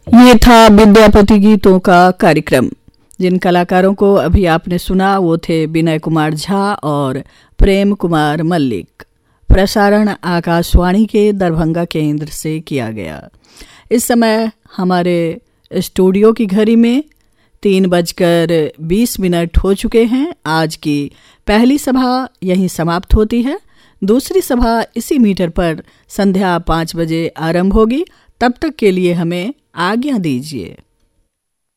ये था विद्यापति गीतों का कार्यक्रम। जिन कलाकारों को अभी आपने सुना वो थे विनय कुमार झा और प्रेम कुमार मल्लिक। प्रसारण आकाशवाणी के दरभंगा केंद्र से किया गया। इस समय हमारे स्टूडियो की घड़ी में 3:20 हो चुके हैं। आज की पहली सभा यहीं समाप्त होती है। दूसरी सभा इसी मीटर पर संध्या 5 बजे आरंभ होगी। तब तक के लिए हमें आज्ञा दीजिए।